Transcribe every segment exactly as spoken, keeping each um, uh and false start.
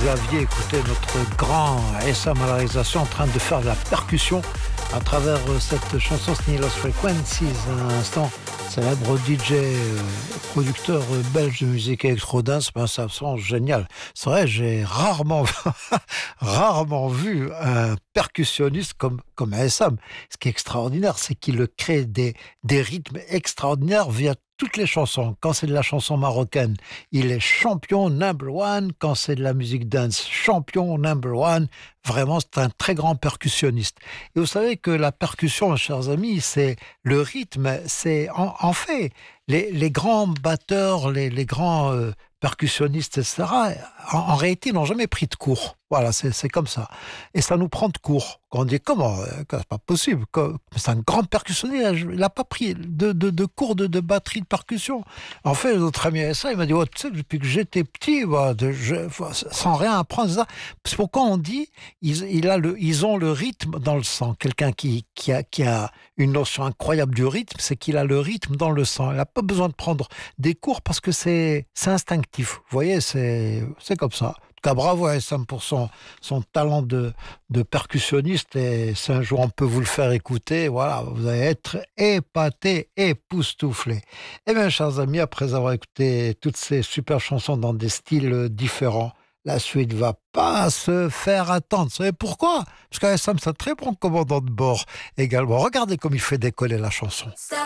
vous aviez écouté notre grand Essam à la réalisation en train de faire de la percussion à travers cette chanson signée Lost Frequencies, un instant célèbre D J euh, producteur belge de musique électro-dance. Ben, ça sent génial. C'est vrai, j'ai rarement rarement vu un percussionniste comme comme Essam. Ce qui est extraordinaire, c'est qu'il crée des des rythmes extraordinaires via toutes les chansons. Quand c'est de la chanson marocaine, il est champion number one. Quand c'est de la musique dance, champion number one. Vraiment, c'est un très grand percussionniste. Et vous savez que la percussion, chers amis, c'est le rythme. C'est en, en fait les, les grands batteurs, les, les grands euh, percussionnistes, et cetera. En, en réalité, n'ont jamais pris de cours. Voilà, c'est, c'est comme ça. Et ça nous prend de cours. Quand on dit comment, c'est pas possible. C'est un grand percussionniste. Il n'a pas pris de, de, de cours de, de batterie de percussion. En fait, notre ami ça, il m'a dit, oh, tu sais, depuis que j'étais petit, bah, de, je, sans rien apprendre, ça. C'est pourquoi on dit, ils, il a le, ils ont le rythme dans le sang. Quelqu'un qui, qui, a, qui a une notion incroyable du rythme, c'est qu'il a le rythme dans le sang. Il n'a pas besoin de prendre des cours parce que c'est, c'est instinctif. Vous voyez, c'est, c'est comme ça. En tout cas, bravo à Essam pour son, son talent de, de percussionniste. Et si un jour on peut vous le faire écouter, voilà, vous allez être épaté, époustouflé. Eh bien, chers amis, après avoir écouté toutes ces super chansons dans des styles différents, la suite va pas se faire attendre. Vous savez pourquoi? Parce qu'Essam, c'est un très bon commandant de bord également. Regardez comme il fait décoller la chanson.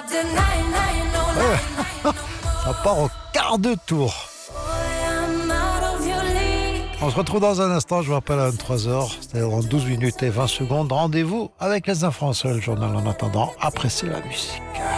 Ouais. Ça part au quart de tour. On se retrouve dans un instant, je vous rappelle à vingt-trois heures, c'est-à-dire en douze minutes et vingt secondes. Rendez-vous avec les informations et le journal. En attendant, appréciez la musique.